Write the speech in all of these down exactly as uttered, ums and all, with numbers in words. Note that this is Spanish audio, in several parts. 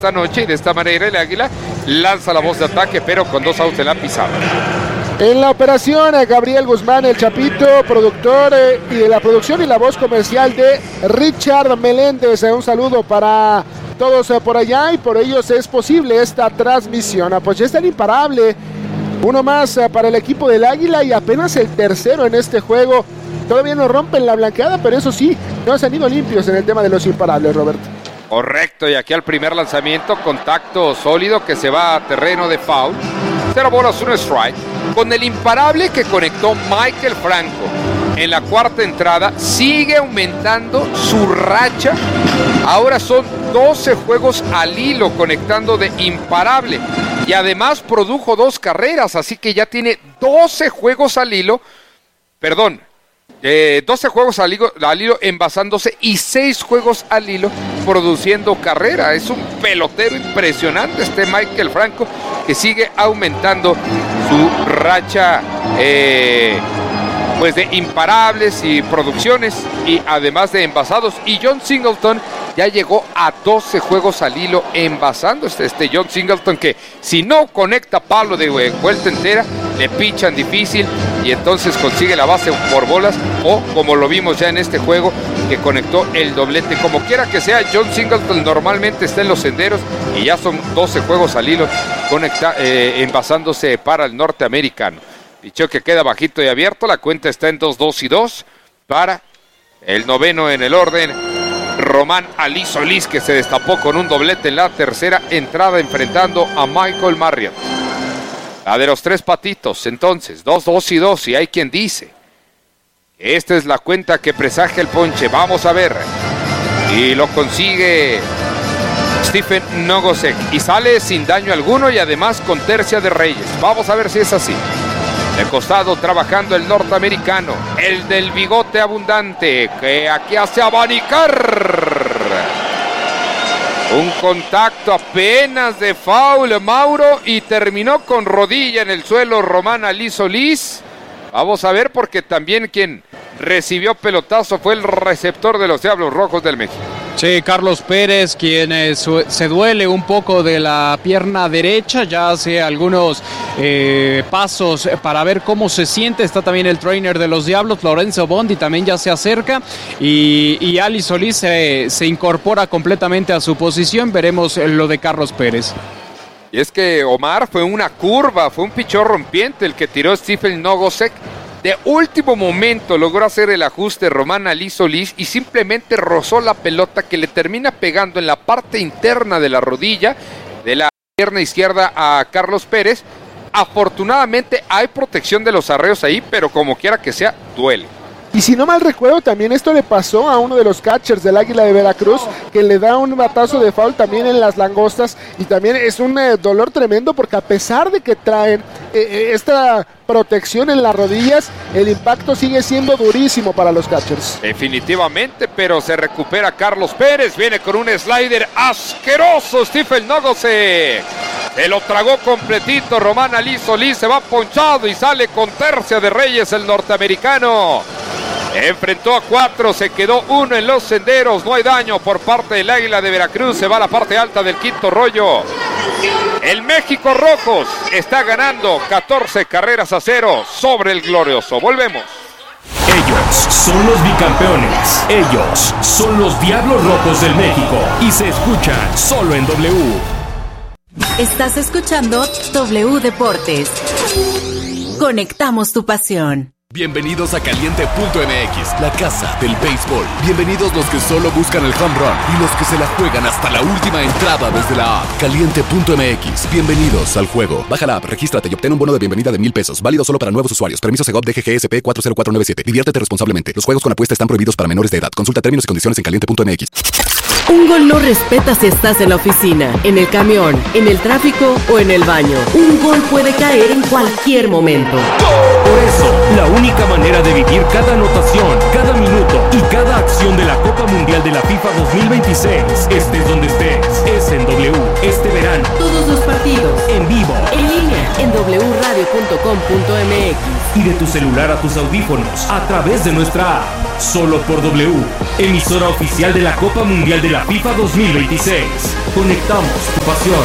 esta noche y de esta manera el Águila lanza la voz de ataque, pero con dos outs en la pizarra. En la operación, Gabriel Guzmán, el Chapito, productor eh, y de la producción y la voz comercial de Richard Meléndez. Eh, un saludo para todos eh, por allá y por ellos es posible esta transmisión. Ah, pues ya está el imparable. Uno más eh, para el equipo del Águila y apenas el tercero en este juego. Todavía no rompen la blanqueada, pero eso sí, no se han ido limpios en el tema de los imparables, Roberto. Correcto, y aquí al primer lanzamiento, contacto sólido que se va a terreno de foul. Cero bolas, un strike. Con el imparable que conectó Michael Franco en la cuarta entrada, sigue aumentando su racha. Ahora son doce juegos al hilo conectando de imparable. Y además produjo dos carreras, así que ya tiene doce juegos al hilo. Perdón. Eh, doce juegos al hilo, al hilo envasándose y seis juegos al hilo produciendo carrera. Es un pelotero impresionante este Michael Franco, que sigue aumentando su racha eh, pues de imparables y producciones y además de envasados. Y John Singleton ya llegó a doce juegos al hilo envasando. Este, este John Singleton, que si no conecta palo de vuelta entera, le pichan difícil y entonces consigue la base por bolas, o como lo vimos ya en este juego, que conectó el doblete. Como quiera que sea, John Singleton normalmente está en los senderos y ya son doce juegos al hilo conecta, eh, envasándose para el norteamericano. Picheo que queda bajito y abierto, la cuenta está en dos dos y dos para el noveno en el orden. Román Ali Solís, que se destapó con un doblete en la tercera entrada enfrentando a Michael Marriott. La de los tres patitos, entonces, dos dos y dos, y hay quien dice que esta es la cuenta que presagia el ponche. Vamos a ver. Y lo consigue Stephen Nogosek y sale sin daño alguno y además con tercia de Reyes. Vamos a ver si es así. De costado trabajando el norteamericano, el del bigote abundante, que aquí hace abanicar. Un contacto apenas de foul, Mauro, y terminó con rodilla en el suelo Román Ali Solís. Vamos a ver, porque también quien recibió pelotazo fue el receptor de los Diablos Rojos del México. Sí, Carlos Pérez, quien eh, su, se duele un poco de la pierna derecha, ya hace algunos eh, pasos para ver cómo se siente. Está también el trainer de los Diablos, Lorenzo Bondi, también ya se acerca, y, y Ali Solís se, se incorpora completamente a su posición. Veremos lo de Carlos Pérez. Y es que Omar fue una curva, fue un pichón rompiente el que tiró Stephen Nogosek. De último momento logró hacer el ajuste Román Ali Solís y simplemente rozó la pelota, que le termina pegando en la parte interna de la rodilla de la pierna izquierda a Carlos Pérez. Afortunadamente hay protección de los arreos ahí, pero como quiera que sea, duele. Y si no mal recuerdo, también esto le pasó a uno de los catchers del Águila de Veracruz, que le da un batazo de foul también en las langostas, y también es un eh, dolor tremendo, porque a pesar de que traen eh, esta protección en las rodillas, el impacto sigue siendo durísimo para los catchers. Definitivamente, pero se recupera Carlos Pérez, viene con un slider asqueroso Stephen Nogosek. Se lo tragó completito Román Ali Solís, se va ponchado y sale con tercia de Reyes el norteamericano. Enfrentó a cuatro, se quedó uno en los senderos, no hay daño por parte del Águila de Veracruz, se va a la parte alta del quinto rollo. El México Rojos está ganando catorce carreras a cero sobre el Glorioso. Volvemos. Ellos son los bicampeones, ellos son los Diablos Rojos del México y se escuchan solo en W. Estás escuchando W Deportes. Conectamos tu pasión. Bienvenidos a Caliente punto M X, la casa del béisbol. Bienvenidos los que solo buscan el home run y los que se la juegan hasta la última entrada desde la app. Caliente punto M X, bienvenidos al juego. Baja la app, regístrate y obtén un bono de bienvenida de mil pesos. Válido solo para nuevos usuarios. Permiso Segov D G G S P cuatro cero cuatro nueve siete. Diviértete responsablemente. Los juegos con apuesta están prohibidos para menores de edad. Consulta términos y condiciones en Caliente punto M X. Un gol no respeta si estás en la oficina, en el camión, en el tráfico o en el baño. Un gol puede caer en cualquier momento. Por eso, la única manera de vivir cada anotación, cada minuto y cada acción de la Copa Mundial de la FIFA dos mil veintiséis, estés donde estés, es en W. Este verano, Todos sus partidos en vivo, en línea en doble u radio punto com punto m x y de tu celular a tus audífonos a través de nuestra app. Solo por W, emisora oficial de la Copa Mundial de la FIFA dos mil veintiséis. Conectamos tu pasión.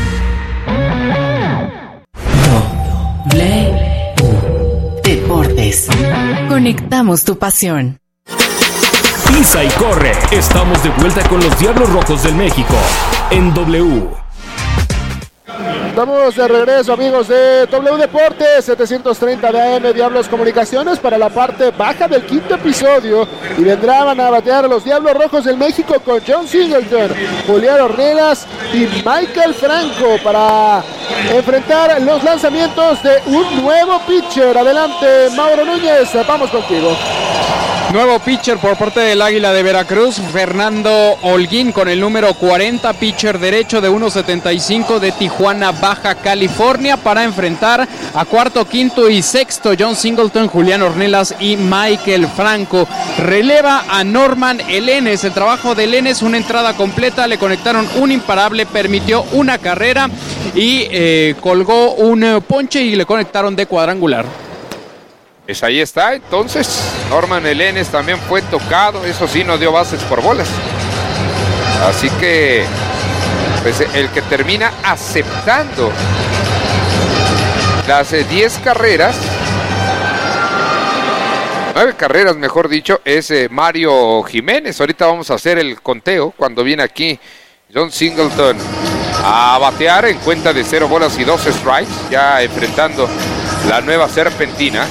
W Deportes. Conectamos tu pasión. Pisa y corre. Estamos de vuelta con los Diablos Rojos del México en W. Estamos de regreso, amigos de W Deportes, setecientos treinta de A M Diablos Comunicaciones, para la parte baja del quinto episodio, y vendrán a batear a los Diablos Rojos del México con John Singleton, Julián Ornelas y Michael Franco para enfrentar los lanzamientos de un nuevo pitcher. Adelante, Mauro Núñez, vamos contigo. Nuevo pitcher por parte del Águila de Veracruz, Fernando Holguín con el número cuarenta, pitcher derecho de uno setenta y cinco de Tijuana, Baja California, para enfrentar a cuarto, quinto y sexto John Singleton, Julián Ornelas y Michael Franco. Releva a Norman Elenes. El trabajo de Elenes, una entrada completa, le conectaron un imparable, permitió una carrera y eh, colgó un eh, ponche y le conectaron de cuadrangular. Pues ahí está, entonces, Norman Elenes también fue tocado, eso sí, no dio bases por bolas. Así que, pues el que termina aceptando las diez carreras, nueve carreras, mejor dicho, es eh, Mario Jiménez. Ahorita vamos a hacer el conteo cuando viene aquí John Singleton a batear en cuenta de cero bolas y dos strikes, ya enfrentando la nueva serpentina.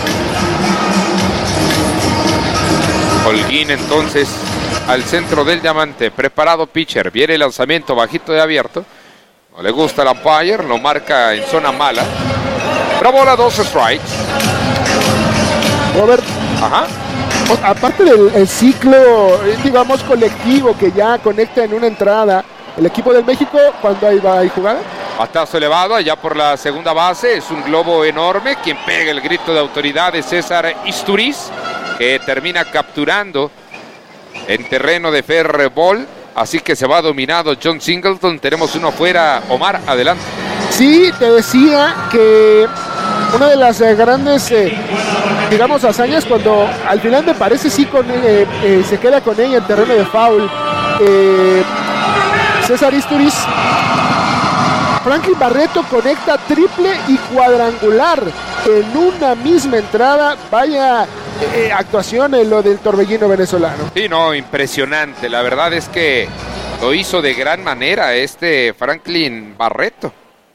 Holguín entonces al centro del diamante, preparado pitcher, viene el lanzamiento bajito de abierto, no le gusta el umpire, lo marca en zona mala, pero bola, dos strikes. Robert, Ajá. aparte del el ciclo, digamos, colectivo que ya conecta en una entrada, el equipo del México, ¿cuándo ahí va a jugar? Batazo elevado allá por la segunda base, es un globo enorme, quien pega el grito de autoridad de César Isturiz, que termina capturando en terreno de fair ball, así que se va dominado John Singleton. Tenemos uno afuera. Omar, adelante. Sí, te decía que una de las eh, grandes, eh, digamos, hazañas, cuando al final me parece sí con, eh, eh, se queda con ella en terreno de foul, eh, César Isturiz, Franklin Barreto conecta triple y cuadrangular en una misma entrada. Vaya eh, actuación en lo del torbellino venezolano. Sí, no, impresionante. La verdad es que lo hizo de gran manera este Franklin Barreto.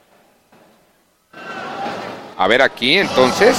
A ver aquí, entonces.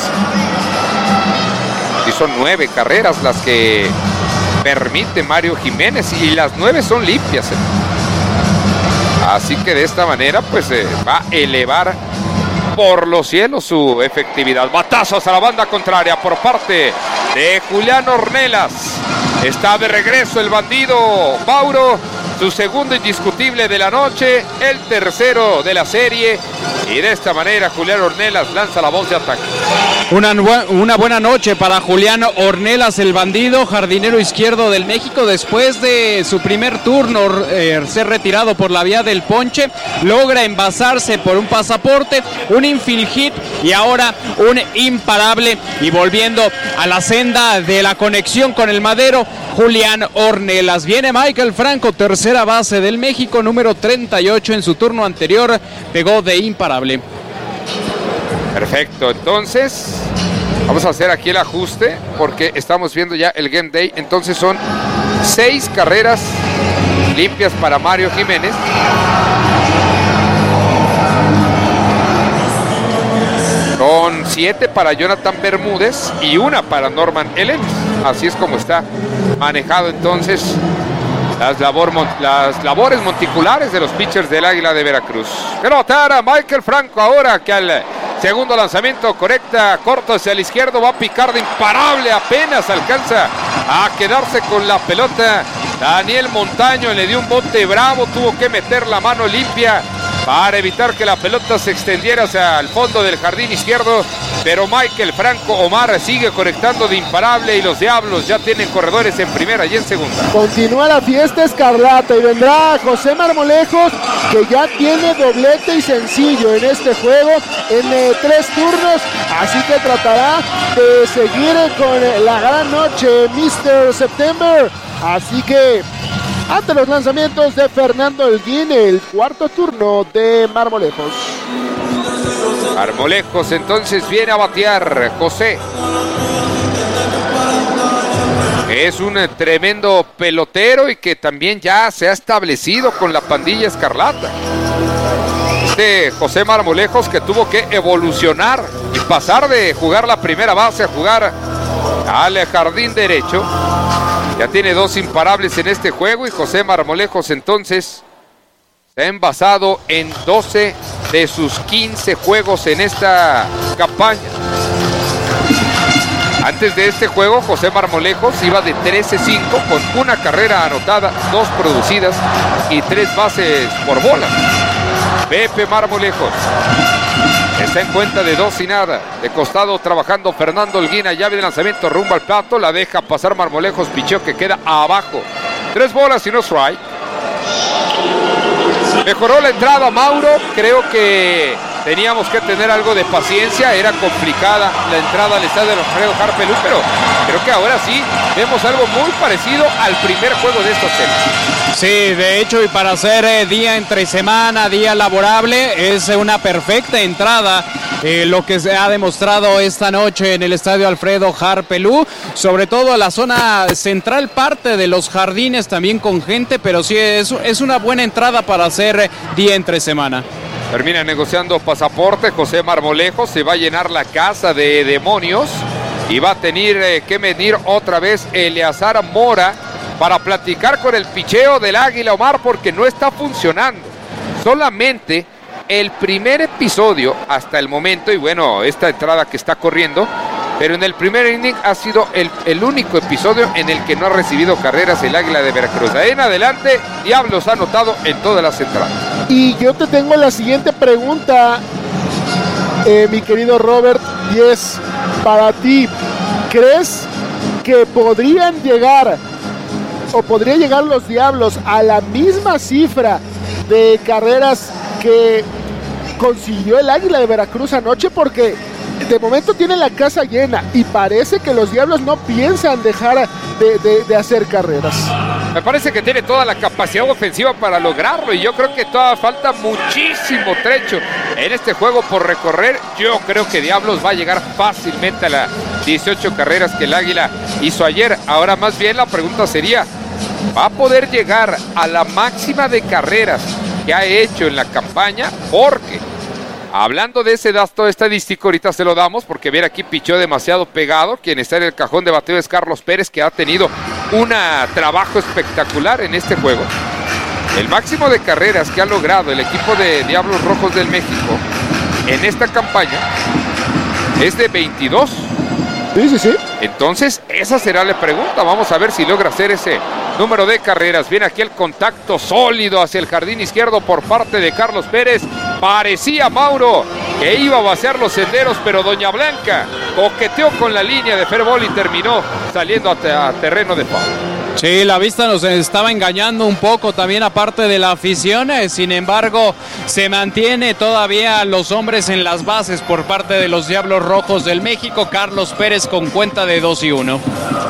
Y son nueve carreras las que permite Mario Jiménez, y las nueve son limpias. ¿eh? Así que de esta manera, pues eh, va a elevar por los cielos su efectividad. Batazos a la banda contraria por parte de Julián Ornelas. Está de regreso el bandido Mauro, su segundo indiscutible de la noche, el tercero de la serie, y de esta manera Julián Ornelas lanza la voz de ataque. Una, una buena noche para Julián Ornelas, el bandido, jardinero izquierdo del México. Después de su primer turno eh, ser retirado por la vía del ponche, logra envasarse por un pasaporte, un infield hit y ahora un imparable, y volviendo a la senda de la conexión con el madero, Julián Ornelas. Viene Michael Franco, tercera base del México, número treinta y ocho. En su turno anterior pegó de imparable. Perfecto, entonces vamos a hacer aquí el ajuste porque estamos viendo ya el Game Day. Entonces son seis carreras limpias para Mario Jiménez, son siete para Jonathan Bermúdez y una para Norman Elenes. Así es como está manejado entonces las, labor, las labores monticulares de los pitchers del Águila de Veracruz. Pero batear Michael Franco ahora, que al segundo lanzamiento conecta corto hacia el izquierdo, va a picar de imparable, apenas alcanza a quedarse con la pelota. Daniel Montaño le dio un bote bravo, tuvo que meter la mano limpia para evitar que la pelota se extendiera hacia el fondo del jardín izquierdo, pero Michael Franco Omar sigue conectando de imparable y los Diablos ya tienen corredores en primera y en segunda. Continúa la fiesta escarlata y vendrá José Marmolejos, que ya tiene doblete y sencillo en este juego en eh, tres turnos, así que tratará de seguir con la gran noche mister September, así que ante los lanzamientos de Fernando Holguín, el cuarto turno de Marmolejos. Marmolejos entonces viene a batear José. Es un tremendo pelotero y que también ya se ha establecido con la pandilla escarlata. Este José Marmolejos que tuvo que evolucionar y pasar de jugar la primera base a jugar al jardín derecho. Ya tiene dos imparables en este juego y José Marmolejos entonces se ha envasado en doce de sus quince juegos en esta campaña. Antes de este juego, José Marmolejos iba de trece cinco con una carrera anotada, dos producidas y tres bases por bola. Pepe Marmolejos está en cuenta de dos y nada. De costado trabajando Fernando Holguín, llave de lanzamiento rumbo al plato. La deja pasar Marmolejos, picheo que queda abajo. Tres bolas y no strike. Mejoró la entrada Mauro. Creo que teníamos que tener algo de paciencia. Era complicada la entrada al estadio de Alfredo Harpelú, pero creo que ahora sí vemos algo muy parecido al primer juego de estos series. Sí, de hecho, y para hacer eh, día entre semana, día laborable, es una perfecta entrada. Eh, lo que se ha demostrado esta noche en el estadio Alfredo Harpelú, sobre todo la zona central, parte de los jardines también con gente, pero sí es, es una buena entrada para hacer día entre semana. Termina negociando pasaporte José Marmolejos, se va a llenar la casa de demonios y va a tener eh, que venir otra vez Eleazar Mora para platicar con el picheo del Águila Omar, porque no está funcionando. Solamente el primer episodio hasta el momento, y bueno, esta entrada que está corriendo, pero en el primer inning ha sido el, el único episodio en el que no ha recibido carreras el Águila de Veracruz. De ahí en adelante, Diablos ha anotado en todas las entradas. Y yo te tengo la siguiente pregunta, eh, mi querido Robert, y es para ti. ¿Crees que podrían llegar o podría llegar los Diablos a la misma cifra de carreras que consiguió el Águila de Veracruz anoche? Porque de momento tienen la casa llena y parece que los Diablos no piensan dejar de, de, de hacer carreras. Me parece que tiene toda la capacidad ofensiva para lograrlo y yo creo que todavía falta muchísimo trecho en este juego por recorrer. Yo creo que Diablos va a llegar fácilmente a las dieciocho carreras que el Águila hizo ayer. Ahora más bien la pregunta sería, ¿va a poder llegar a la máxima de carreras que ha hecho en la campaña? Porque hablando de ese dato estadístico, ahorita se lo damos porque ver aquí pichó demasiado pegado. Quien está en el cajón de bateo es Carlos Pérez, que ha tenido un trabajo espectacular en este juego. El máximo de carreras que ha logrado el equipo de Diablos Rojos del México en esta campaña es de veintidós. Sí, sí, sí. Entonces, esa será la pregunta. Vamos a ver si logra hacer ese número de carreras. Viene aquí el contacto sólido hacia el jardín izquierdo por parte de Carlos Pérez. Parecía Mauro que iba a vaciar los senderos, pero Doña Blanca coqueteó con la línea de fair ball y terminó saliendo a, te- a terreno de foul. Sí, la vista nos estaba engañando un poco también aparte de la afición, eh, sin embargo se mantiene todavía los hombres en las bases por parte de los Diablos Rojos del México. Carlos Pérez con cuenta de dos y uno.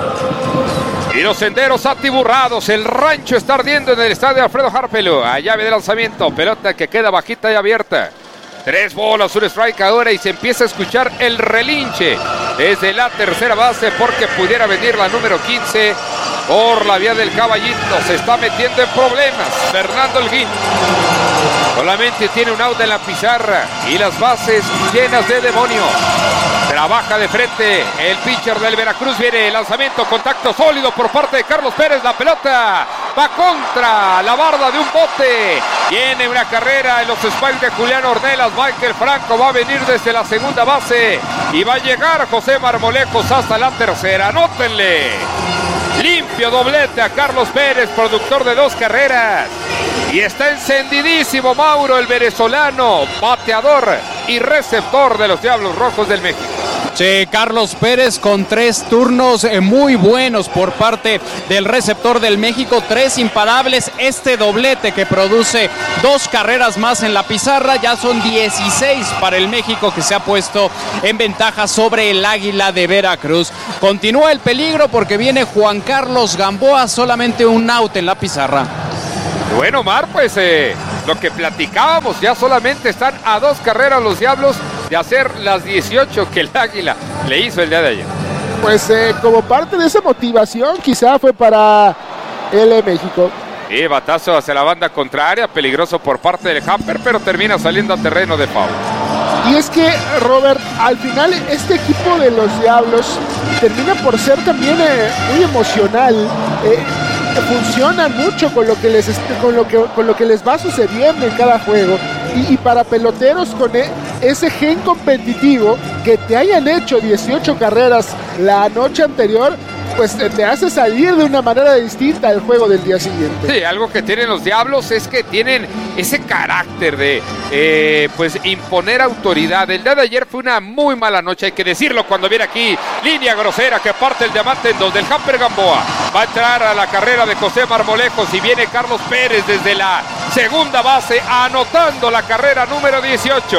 Y los senderos atiburrados, el rancho está ardiendo en el estadio Alfredo Harpelú. A llave de lanzamiento, pelota que queda bajita y abierta. Tres bolas, un strike ahora y se empieza a escuchar el relinche desde la tercera base porque pudiera venir la número quince por la vía del Caballito. Se está metiendo en problemas Fernando Holguín. Solamente tiene un out en la pizarra y las bases llenas de demonios. Trabaja de frente el pitcher del Veracruz. Viene el lanzamiento, contacto sólido por parte de Carlos Pérez. La pelota va contra la barda de un bote. Viene una carrera en los spikes de Julián Ornelas. Michael Franco va a venir desde la segunda base y va a llegar José Marmolejos hasta la tercera. Anótenle. Limpio doblete a Carlos Pérez, productor de dos carreras. Y está encendidísimo Mauro, el venezolano, bateador y receptor de los Diablos Rojos del México. Sí, Carlos Pérez con tres turnos eh, muy buenos por parte del receptor del México, tres imparables, este doblete que produce dos carreras más en la pizarra, ya son dieciséis para el México que se ha puesto en ventaja sobre el Águila de Veracruz. Continúa el peligro porque viene Juan Carlos Gamboa, solamente un out en la pizarra. Bueno, Omar, pues eh, lo que platicábamos, ya solamente están a dos carreras los Diablos de hacer las dieciocho que el Águila le hizo el día de ayer. Pues eh, como parte de esa motivación quizá fue para el México. Sí, batazo hacia la banda contraria, peligroso por parte del Hamper, pero termina saliendo a terreno de foul. Y es que, Robert, al final este equipo de los Diablos termina por ser también eh, muy emocional. Eh, funcionan mucho con lo que les con lo que con lo que les va sucediendo en cada juego y, y para peloteros con e, ese gen competitivo que te hayan hecho dieciocho carreras la noche anterior, pues te hace salir de una manera distinta al juego del día siguiente. Sí, algo que tienen los Diablos es que tienen ese carácter de eh, pues imponer autoridad. El día de ayer fue una muy mala noche, hay que decirlo, cuando viene aquí línea grosera que parte el diamante en dos del Hamper Gamboa. Va a entrar a la carrera de José Marmolejos y viene Carlos Pérez desde la segunda base anotando la carrera número dieciocho.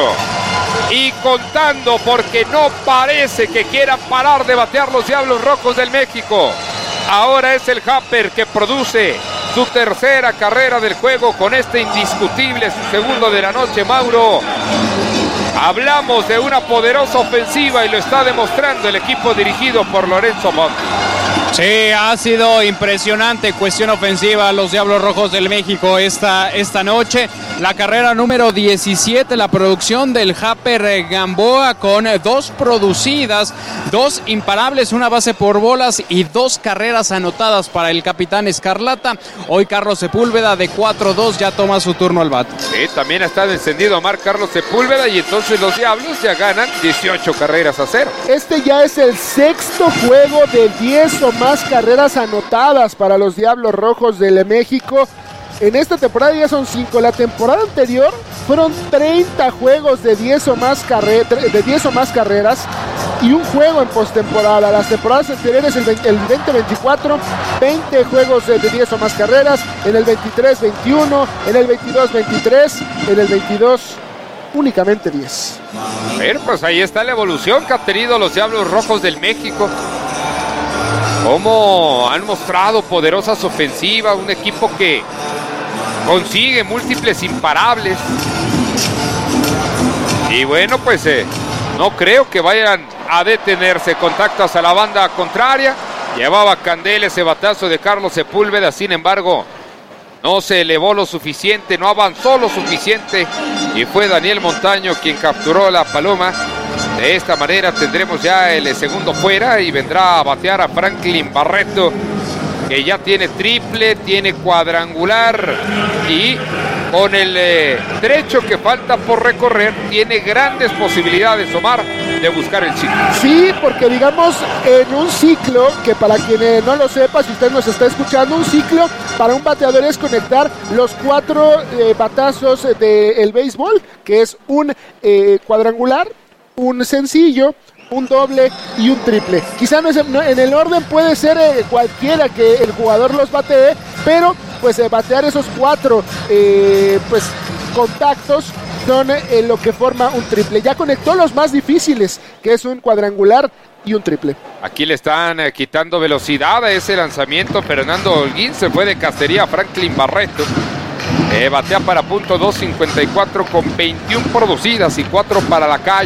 Y contando porque no parece que quieran parar de batear los Diablos Rojos del México. Ahora es el Hamper que produce su tercera carrera del juego con este indiscutible su segundo de la noche, Mauro. Hablamos de una poderosa ofensiva y lo está demostrando el equipo dirigido por Lorenzo Monti. Sí, ha sido impresionante cuestión ofensiva los Diablos Rojos del México esta, esta noche. La carrera número diecisiete, la producción del Hamper Gamboa con dos producidas, dos imparables, una base por bolas y dos carreras anotadas para el capitán Escarlata. Hoy Carlos Sepúlveda de cuatro dos ya toma su turno al bat. Sí, también está encendido Omar Carlos Sepúlveda y entonces los Diablos ya ganan dieciocho carreras a cero. Este ya es el sexto juego de diez o más carreras anotadas para los Diablos Rojos del México. En esta temporada ya son cinco. La temporada anterior fueron treinta juegos de diez o más, carre- de diez o más carreras y un juego en postemporada. Las temporadas anteriores, el, veinte, el veinte veinticuatro, veinte juegos de, de diez o más carreras, en el veintitrés veintiuno, en el veintidós veintitrés, en el veintidós únicamente diez. Pero pues ahí está la evolución que han tenido los Diablos Rojos del México. Cómo han mostrado poderosas ofensivas, un equipo que consigue múltiples imparables. Y bueno, pues eh, no creo que vayan a detenerse. Contactos a la banda contraria. Llevaba candela ese batazo de Carlos Sepúlveda, sin embargo, no se elevó lo suficiente, no avanzó lo suficiente. Y fue Daniel Montaño quien capturó la paloma. De esta manera tendremos ya el segundo fuera y vendrá a batear a Franklin Barreto, que ya tiene triple, tiene cuadrangular y con el eh, trecho que falta por recorrer tiene grandes posibilidades, Omar, de buscar el ciclo. Sí, porque digamos en un ciclo, que para quien no lo sepa, si usted nos está escuchando, un ciclo para un bateador es conectar los cuatro eh, batazos del béisbol, que es un eh, cuadrangular, un sencillo, un doble y un triple. Quizá no es, no, en el orden puede ser eh, cualquiera que el jugador los batee, pero pues eh, batear esos cuatro eh, pues contactos son eh, lo que forma un triple. Ya conectó los más difíciles, que es un cuadrangular y un triple. Aquí le están eh, quitando velocidad a ese lanzamiento. Fernando Holguín se fue de cacería a Franklin Barreto. Eh, batea para punto dos cincuenta y cuatro con veintiuna producidas y cuatro para la calle.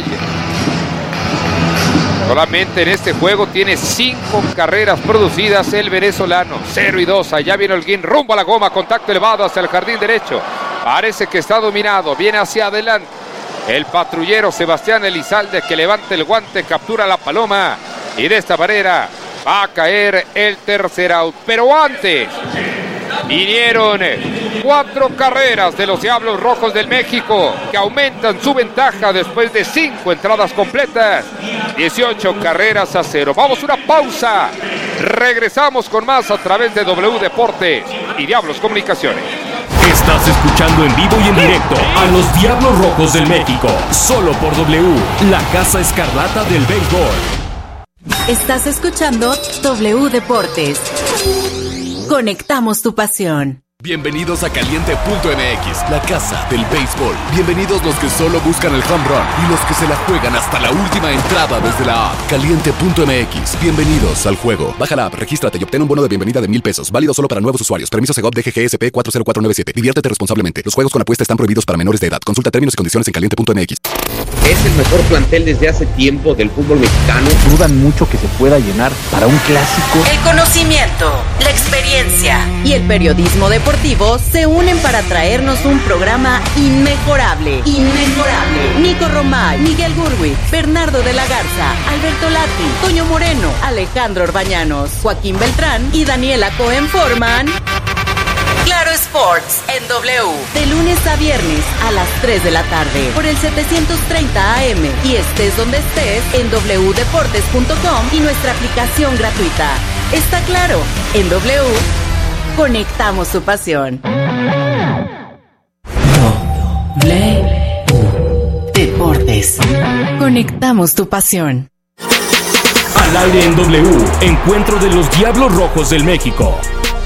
Solamente en este juego tiene cinco carreras producidas el venezolano. cero y dos. Allá viene Holguín rumbo a la goma. Contacto elevado hacia el jardín derecho. Parece que está dominado. Viene hacia adelante el patrullero Sebastián Elizalde, que levanta el guante, captura la paloma. Y de esta manera va a caer el tercer out. Pero antes vinieron cuatro carreras de los Diablos Rojos del México, que aumentan su ventaja después de cinco entradas completas. dieciocho carreras a cero. Vamos a una pausa. Regresamos con más a través de W Deportes y Diablos Comunicaciones. Estás escuchando en vivo y en directo a los Diablos Rojos del México, solo por W, la Casa Escarlata del béisbol. Estás escuchando W Deportes. Conectamos tu pasión. Bienvenidos a Caliente punto M X, la casa del béisbol. Bienvenidos los que solo buscan el home run y los que se la juegan hasta la última entrada desde la app. Caliente punto M X, bienvenidos al juego. Baja la app, regístrate y obtén un bono de bienvenida de mil pesos. Válido solo para nuevos usuarios. Permiso Segov D G G S P cuatro cero cuatro nueve siete. Diviértete responsablemente. Los juegos con apuesta están prohibidos para menores de edad. Consulta términos y condiciones en Caliente punto M X. Es el mejor plantel desde hace tiempo del fútbol mexicano. Dudan mucho que se pueda llenar para un clásico. El conocimiento, la experiencia y el periodismo deportivo se unen para traernos un programa inmejorable. Inmejorable. Nico Romay, Miguel Gurwitz, Bernardo de la Garza, Alberto Lati, Toño Moreno, Alejandro Orbañanos, Joaquín Beltrán y Daniela Cohen forman Claro Sports en W, de lunes a viernes a las tres de la tarde por el setecientos treinta A M y estés donde estés en doble u deportes punto com y nuestra aplicación gratuita. Está claro, en W conectamos tu pasión. W Deportes. Conectamos tu pasión. Al aire en W, encuentro de los Diablos Rojos del México.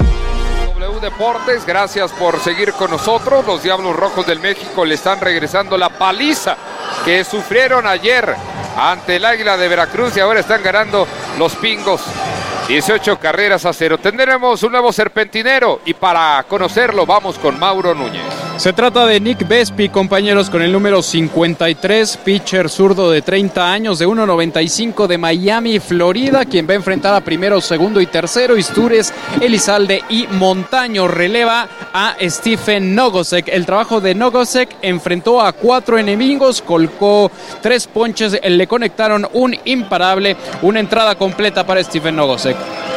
Deportes, gracias por seguir con nosotros. Los Diablos Rojos del México le están regresando la paliza que sufrieron ayer ante el Águila de Veracruz y ahora están ganando los Pingos dieciocho carreras a cero. Tendremos un nuevo serpentinero y para conocerlo vamos con Mauro Núñez. Se trata de Nick Vespi, compañeros, con el número cincuenta y tres, pitcher zurdo de treinta años, de uno noventa y cinco, de Miami, Florida, quien va a enfrentar a primero, segundo y tercero. Istúrez, Elizalde y Montaño releva a Stephen Nogosek. El trabajo de Nogosek: enfrentó a cuatro enemigos, colocó tres ponches, le conectaron un imparable, una entrada completa para Stephen Nogosek.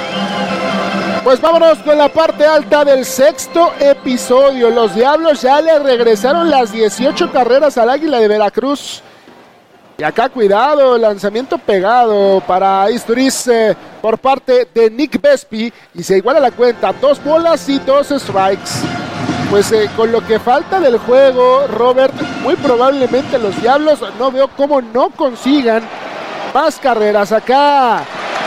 Pues vámonos con la parte alta del sexto episodio. Los Diablos ya le regresaron las dieciocho carreras al Águila de Veracruz. Y acá cuidado, lanzamiento pegado para Istúriz eh, por parte de Nick Vespi. Y se iguala la cuenta, dos bolas y dos strikes. Pues eh, con lo que falta del juego, Robert, muy probablemente los Diablos no veo cómo no consigan más carreras acá.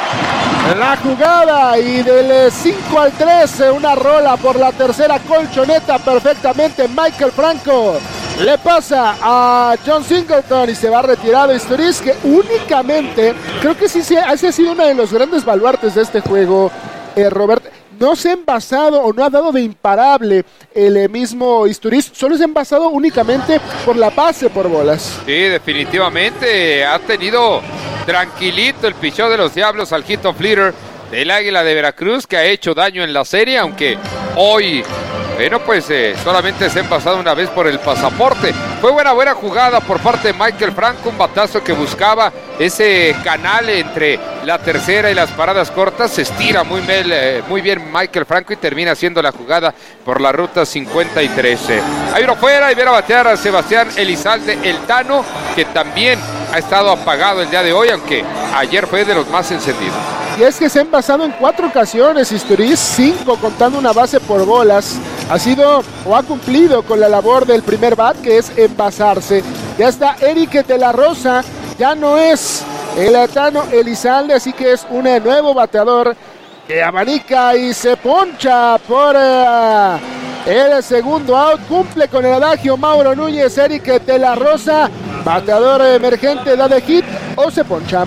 La jugada y del cinco al tres, una rola por la tercera colchoneta perfectamente. Michael Franco le pasa a John Singleton y se va retirado Istúriz, que únicamente, creo que sí, ese ha sido uno de los grandes baluartes de este juego, eh, Robert. No se ha envasado o no ha dado de imparable el mismo Istúriz, solo se ha envasado únicamente por la base por bolas. Sí, definitivamente ha tenido tranquilito el picheo de los Diablos al hit of leader del Águila de Veracruz, que ha hecho daño en la serie, aunque hoy, bueno, pues eh, solamente se ha envasado una vez por el pasaporte. Fue buena, buena jugada por parte de Michael Franco, un batazo que buscaba ese canal entre la tercera y las paradas cortas. Se estira muy, mel, eh, muy bien Michael Franco y termina haciendo la jugada por la ruta cincuenta y tres. Ahí uno fuera y viene a batear a Sebastián Elizalde, el Tano, que también ha estado apagado el día de hoy, aunque ayer fue de los más encendidos. Y es que se ha envasado en cuatro ocasiones Istúriz, cinco contando una base por bolas. Ha sido o ha cumplido con la labor del primer bat, que es envasarse. Ya está Eric de la Rosa, ya no es el Tano Elizalde, así que es un nuevo bateador que abanica y se poncha por uh, el segundo out. Cumple con el adagio Mauro Núñez. Eric de la Rosa, bateador emergente, da de hit o se poncha.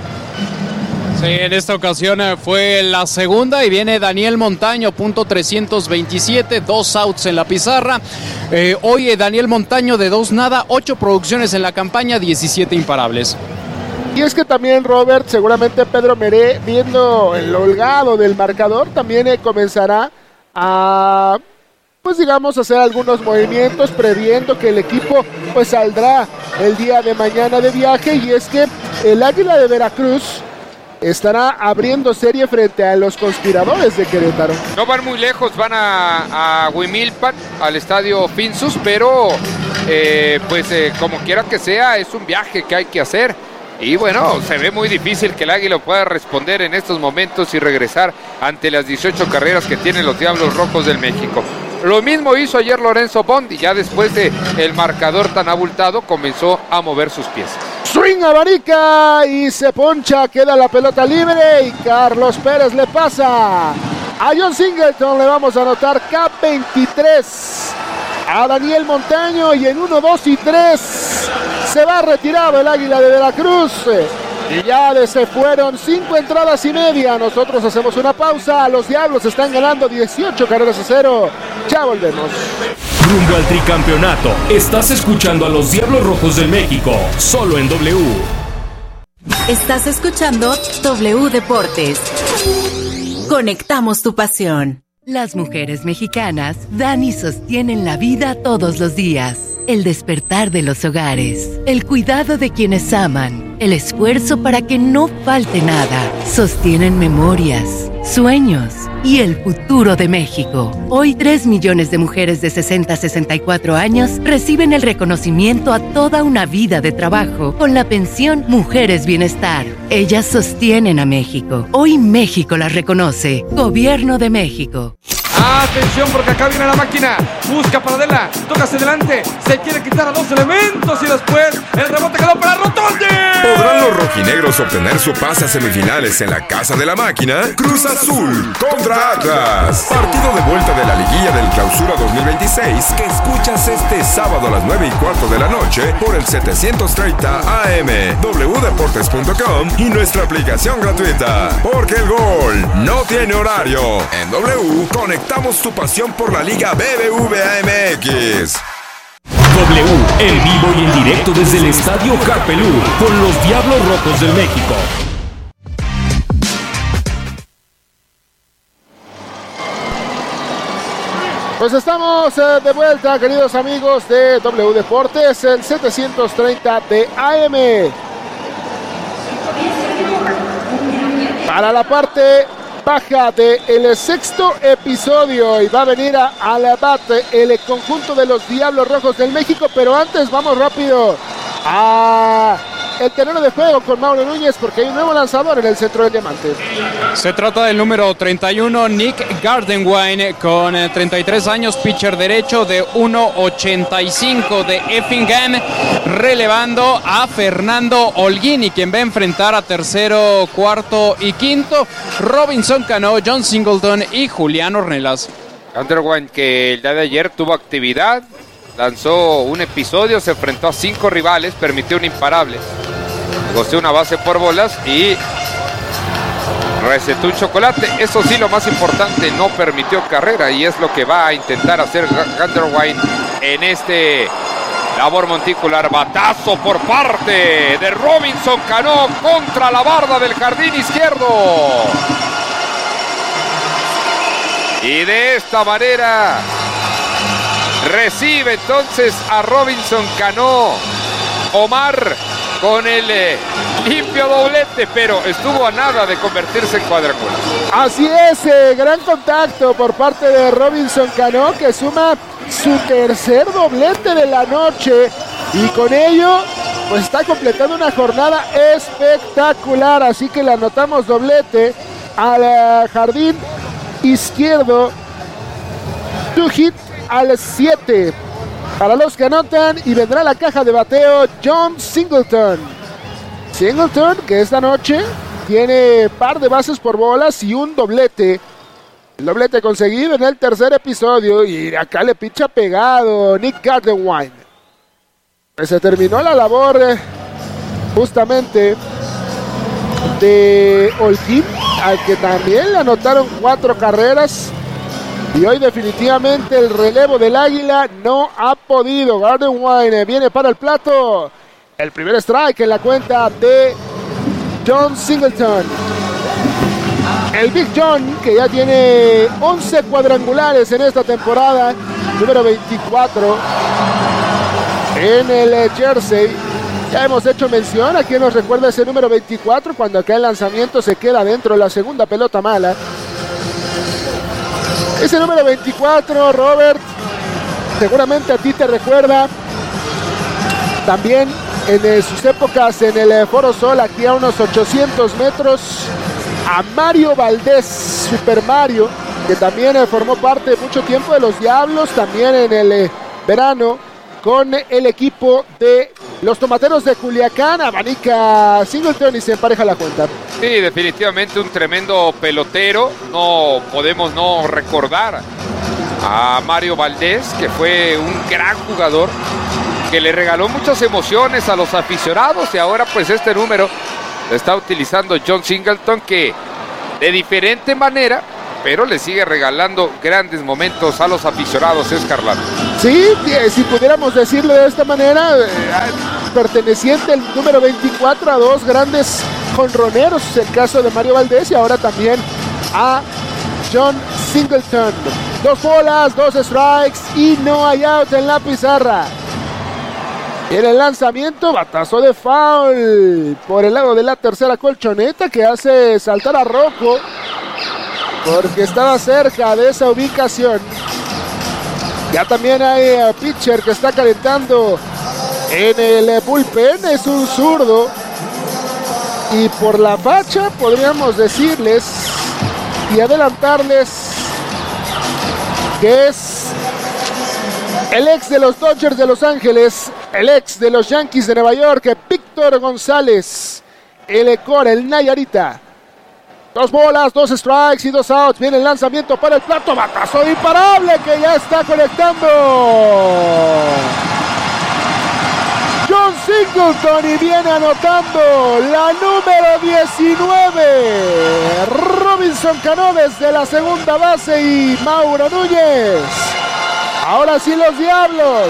Sí, en esta ocasión fue la segunda y viene Daniel Montaño, punto trescientos veintisiete, dos outs en la pizarra. Eh, hoy Daniel Montaño de dos nada, ocho producciones en la campaña, diecisiete imparables. Y es que también, Robert, seguramente Pedro Meré, viendo el holgado del marcador, también eh, comenzará a, pues digamos, hacer algunos movimientos previendo que el equipo pues saldrá el día de mañana de viaje. Y es que el Águila de Veracruz estará abriendo serie frente a los Conspiradores de Querétaro. No van muy lejos, van a, a Huimilpan, al estadio Finsus, pero eh, pues eh, como quiera que sea, es un viaje que hay que hacer. Y bueno, se ve muy difícil que el Águila pueda responder en estos momentos y regresar ante las dieciocho carreras que tienen los Diablos Rojos del México. Lo mismo hizo ayer Lorenzo Bondi, ya después de el marcador tan abultado comenzó a mover sus pies. Swing abarica y se poncha, queda la pelota libre y Carlos Pérez le pasa a John Singleton, le vamos a anotar K veintitrés a Daniel Montaño y en uno, dos y tres se va retirado el Águila de Veracruz. Y ya se fueron cinco entradas y media. Nosotros hacemos una pausa. Los Diablos están ganando dieciocho carreras a cero. Ya volvemos. Rumbo al tricampeonato. Estás escuchando a los Diablos Rojos del México. Solo en W. Estás escuchando W Deportes. Conectamos tu pasión. Las mujeres mexicanas dan y sostienen la vida todos los días. El despertar de los hogares, el cuidado de quienes aman, el esfuerzo para que no falte nada. Sostienen memorias, sueños y el futuro de México. Hoy tres millones de mujeres de sesenta a sesenta y cuatro años reciben el reconocimiento a toda una vida de trabajo con la pensión Mujeres Bienestar. Ellas sostienen a México. Hoy México las reconoce. Gobierno de México. Atención porque acá viene la máquina, busca para Adela, toca hacia adelante, se quiere quitar a dos elementos y después el rebote quedó para Rotondi. ¿Podrán los rojinegros obtener su pase a semifinales en la casa de la máquina? Cruz Azul contra Atlas. Partido de vuelta de la liguilla del Clausura dos mil veintiséis que escuchas este sábado a las nueve y cuarto de la noche por el setecientos treinta A M, w deportes punto com y nuestra aplicación gratuita. Porque el gol no tiene horario. En W conectamos tu pasión por la Liga B B V A M X. W, en vivo y en directo desde el Estadio Carpelú, con los Diablos Rojos del México. Pues estamos eh, de vuelta, queridos amigos de W Deportes, el setecientos treinta de A M. Para la parte baja del sexto episodio y va a venir a, al abate el conjunto de los Diablos Rojos del México, pero antes vamos rápido a el terreno de juego con Mauro Núñez porque hay un nuevo lanzador en el centro del diamante. Se trata del número treinta y uno, Nick Gardenwine, con treinta y tres años, pitcher derecho de uno ochenta y cinco de Effingham, relevando a Fernando Holguín, y quien va a enfrentar a tercero, cuarto y quinto, Robinson Cano, John Singleton y Julián Ornelas. Gardenwine, que el día de ayer tuvo actividad, lanzó un episodio, se enfrentó a cinco rivales, permitió un imparable, negoció una base por bolas y recetó un chocolate. Eso sí, lo más importante, no permitió carrera, y es lo que va a intentar hacer Gardenwine en este labor monticular. Batazo por parte de Robinson Cano contra la barda del jardín izquierdo. Y de esta manera recibe entonces a Robinson Cano Omar con el eh, limpio doblete, pero estuvo a nada de convertirse en cuadrangular. Así es, eh, gran contacto por parte de Robinson Cano, que suma su tercer doblete de la noche y con ello pues está completando una jornada espectacular. Así que le anotamos doblete al eh, jardín izquierdo. Two hit al siete para los que anotan, y vendrá la caja de bateo John Singleton. Singleton, que esta noche tiene par de bases por bolas y un doblete. El doblete conseguido en el tercer episodio, y acá le picha pegado Nick Gardenwine. Pues se terminó la labor eh, justamente de Holguín, al que también le anotaron cuatro carreras. Y hoy definitivamente el relevo del Águila no ha podido. Gardenwine viene para el plato. El primer strike en la cuenta de John Singleton. El Big John, que ya tiene once cuadrangulares en esta temporada, número veinticuatro en el jersey. Ya hemos hecho mención, a quien nos recuerda ese número veinticuatro, cuando acá el lanzamiento se queda dentro de la segunda pelota mala. Ese número veinticuatro, Robert, seguramente a ti te recuerda también en eh, sus épocas en el eh, Foro Sol, aquí a unos ochocientos metros, a Mario Valdés, Super Mario, que también eh, formó parte mucho tiempo de los Diablos, también en el eh, verano con el equipo de los Tomateros de Culiacán. Abanica Singleton y se empareja la cuenta. Sí, definitivamente un tremendo pelotero. No podemos no recordar a Mario Valdés, que fue un gran jugador, que le regaló muchas emociones a los aficionados, y ahora pues este número lo está utilizando John Singleton, que de diferente manera, pero le sigue regalando grandes momentos a los aficionados escarlatas. Sí, si pudiéramos decirlo de esta manera, eh, perteneciente el número veinticuatro a dos grandes jonroneros, el caso de Mario Valdés y ahora también a John Singleton. Dos bolas, dos strikes y no hay out en la pizarra. En el lanzamiento, batazo de foul por el lado de la tercera colchoneta, que hace saltar a Rocco porque estaba cerca de esa ubicación. Ya también hay uh, pitcher que está calentando en el bullpen, es un zurdo, y por la facha podríamos decirles y adelantarles que es el ex de los Dodgers de Los Ángeles, el ex de los Yankees de Nueva York, Víctor González, el Ecor, el Nayarita. Dos bolas, dos strikes y dos outs. Viene el lanzamiento para el plato. Batazo imparable que ya está conectando John Singleton y viene anotando la número diecinueve. Robinson Cano desde la segunda base y Mauro Núñez. Ahora sí los Diablos.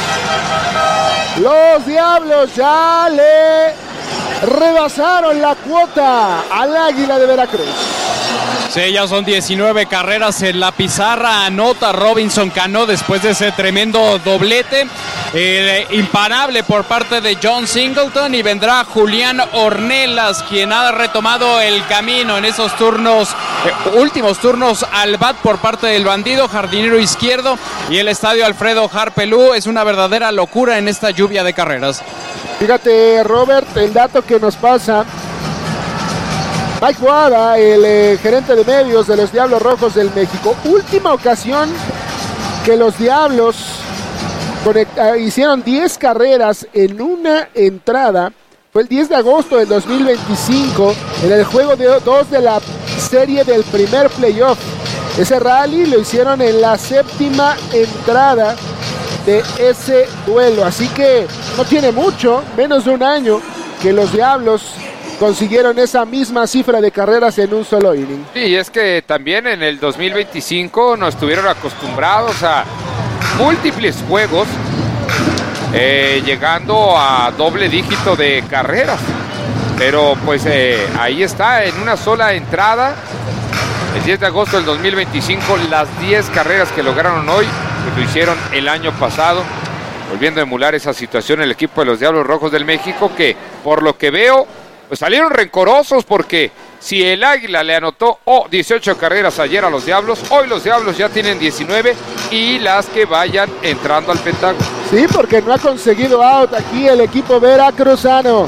Los Diablos ya le rebasaron la cuota al Águila de Veracruz. Sí, ya son diecinueve carreras en la pizarra. Anota Robinson Cano después de ese tremendo doblete. Eh, imparable por parte de John Singleton, y vendrá Julián Ornelas, quien ha retomado el camino en esos turnos, eh, últimos turnos al bat por parte del bandido, jardinero izquierdo, y el estadio Alfredo Harpelú es una verdadera locura en esta lluvia de carreras. Fíjate, Robert, el dato que nos pasa Mike Boada, el eh, gerente de medios de los Diablos Rojos del México. Última ocasión que los Diablos conecta, hicieron diez carreras en una entrada fue el diez de agosto del dos mil veinticinco en el juego de dos de la serie del primer playoff. Ese rally lo hicieron en la séptima entrada de ese duelo, así que no tiene mucho, menos de un año, que los Diablos consiguieron esa misma cifra de carreras en un solo inning. Sí, es que también en el dos mil veinticinco nos estuvieron acostumbrados a múltiples juegos eh, llegando a doble dígito de carreras, pero pues eh, ahí está, en una sola entrada, el diez de agosto del dos mil veinticinco, las diez carreras que lograron hoy, pues lo hicieron el año pasado, volviendo a emular esa situación el equipo de los Diablos Rojos del México, que por lo que veo, pues salieron rencorosos, porque si el Águila le anotó oh, dieciocho carreras ayer a los Diablos, hoy los Diablos ya tienen diecinueve y las que vayan entrando al Pentágono. Sí, porque no ha conseguido out aquí el equipo veracruzano.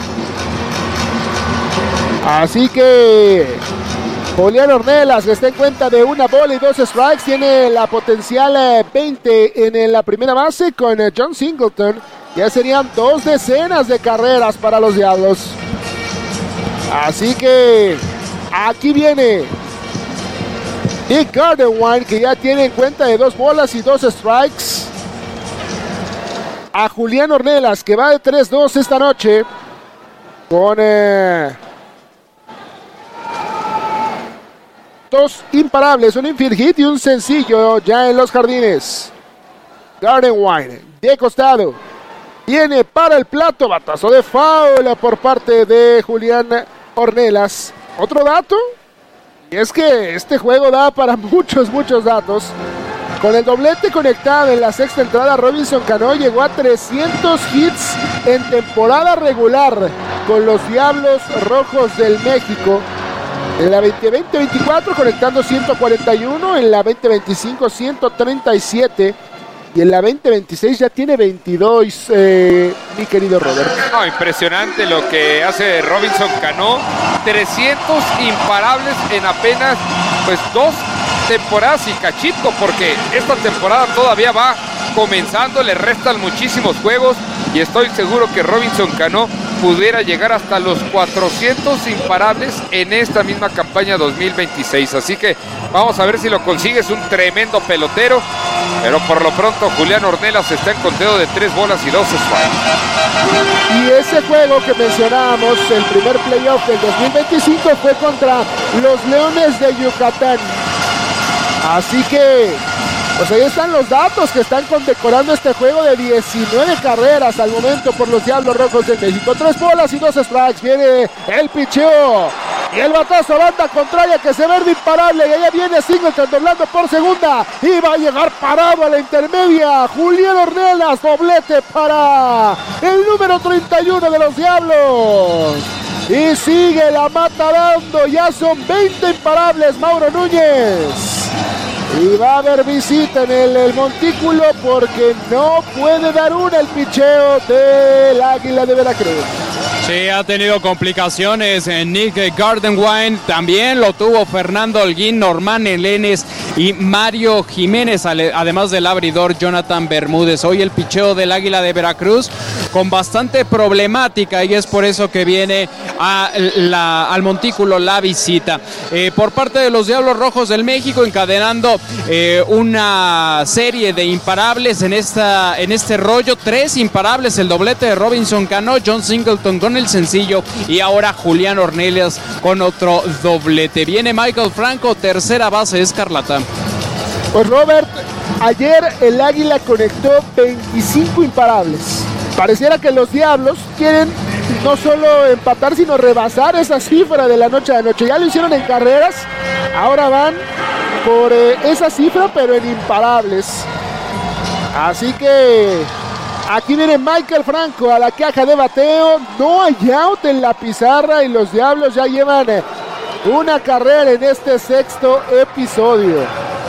Así que Julián Ornelas, que está en cuenta de una bola y dos strikes, tiene la potencial veinte en la primera base con John Singleton. Ya serían dos decenas de carreras para los Diablos. Así que aquí viene Nick Gardenwine, que ya tiene en cuenta de dos bolas y dos strikes a Julián Ornelas, que va de tres dos esta noche con eh, dos imparables, un infield hit y un sencillo ya en los jardines. Gardenwine de costado viene para el plato, batazo de foul por parte de Julián Ornelas. Otro dato, y es que este juego da para muchos, muchos datos. Con el doblete conectado en la sexta entrada, Robinson Cano llegó a trescientos hits en temporada regular con los Diablos Rojos del México. En la veinte veinticuatro conectando ciento cuarenta y uno, en la veinte veinticinco ciento treinta y siete y en la veinte veintiséis ya tiene veintidós, eh, mi querido Robert. No, impresionante lo que hace Robinson Cano, trescientos imparables en apenas pues dos temporadas y cachito, porque esta temporada todavía va comenzando, le restan muchísimos juegos y estoy seguro que Robinson Cano pudiera llegar hasta los cuatrocientos imparables en esta misma campaña dos mil veintiséis. Así que vamos a ver si lo consigue. Es un tremendo pelotero, pero por lo pronto Julián Ornelas está en conteo de tres bolas y dos strikes. Y ese juego que mencionábamos, el primer playoff del dos mil veinticinco, fue contra los Leones de Yucatán. Así que pues ahí están los datos que están condecorando este juego de diecinueve carreras al momento por los Diablos Rojos de México. Tres bolas y dos strikes. Viene el picheo y el batazo a banda contraria que se ve imparable. Y allá viene Singleton doblando por segunda. Y va a llegar parado a la intermedia. Julián Ornelas, doblete para el número treinta y uno de los Diablos. Y sigue la mata dando. Ya son veinte imparables, Mauro Núñez. Y va a haber visita en el, el montículo porque no puede dar una el picheo del Águila de Veracruz. Sí, ha tenido complicaciones en Nick Gardenwine, también lo tuvo Fernando Holguín, Normán Elenes y Mario Jiménez, además del abridor Jonathan Bermúdez. Hoy el picheo del Águila de Veracruz con bastante problemática y es por eso que viene a la, al montículo la visita. Eh, por parte de los Diablos Rojos del México, encadenando eh, una serie de imparables en, esta, en este rollo, tres imparables, el doblete de Robinson Cano, John Singleton con el sencillo y ahora Julián Ornelas con otro doblete. Viene Michael Franco, tercera base escarlata. Pues Robert, ayer el Águila conectó veinticinco imparables. Pareciera que los Diablos quieren no solo empatar, sino rebasar esa cifra de la noche a noche. Ya lo hicieron en carreras, ahora van por eh, esa cifra, pero en imparables. Así que aquí viene Michael Franco a la caja de bateo. No hay out en la pizarra y los Diablos ya llevan una carrera en este sexto episodio.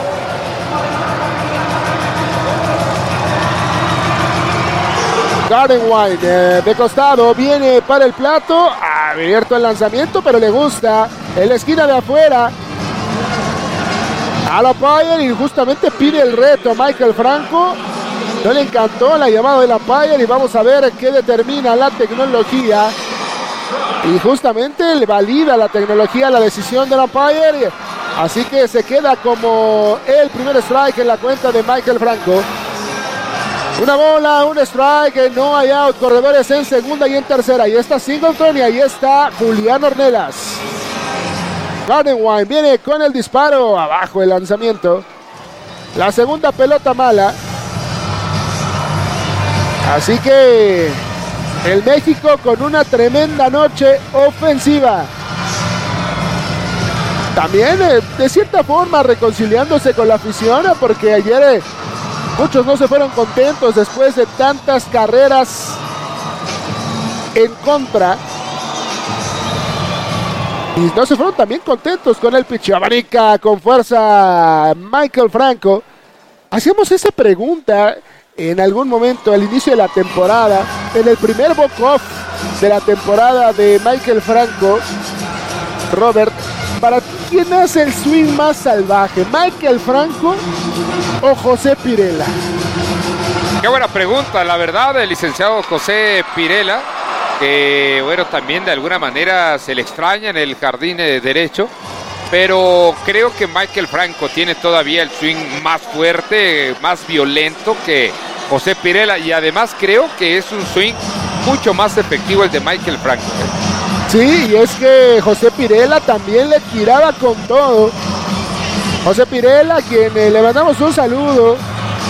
Gardenwine eh, de costado viene para el plato, abierto el lanzamiento, pero le gusta en la esquina de afuera a la umpire y justamente pide el reto a Michael Franco. No le encantó la llamada del umpire y vamos a ver qué determina la tecnología. Y justamente le valida la tecnología la decisión del umpire. Así que se queda como el primer strike en la cuenta de Michael Franco. Una bola, un strike, no hay out, corredores en segunda y en tercera. Ahí está Singleton y ahí está Julián Ornelas. Gardenwine viene con el disparo, abajo el lanzamiento. La segunda pelota mala. Así que el México con una tremenda noche ofensiva. También eh, de cierta forma reconciliándose con la afición, porque ayer eh, muchos no se fueron contentos después de tantas carreras en contra. Y no se fueron también contentos con el pitch. Abanica con fuerza Michael Franco. Hacíamos esa pregunta en algún momento al inicio de la temporada, en el primer walk-off de la temporada de Michael Franco. Robert, ¿para ti quién hace el swing más salvaje? ¿Michael Franco o José Pirela? Qué buena pregunta, la verdad, el licenciado José Pirela, que bueno, también de alguna manera se le extraña en el jardín de derecho, pero creo que Michael Franco tiene todavía el swing más fuerte, más violento que José Pirela, y además creo que es un swing mucho más efectivo el de Michael Franco. Sí, y es que José Pirela también le tiraba con todo. José Pirela, a quien eh, le mandamos un saludo,